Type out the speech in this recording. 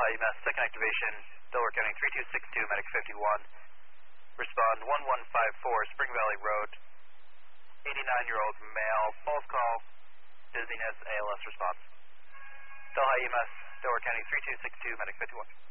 EMS, second activation, Delaware County 3262, medic 51. Respond 1154, Spring Valley Road. 89-year-old male, false call, dizziness, ALS response. Delhi EMS, Delaware County 3262, medic 51.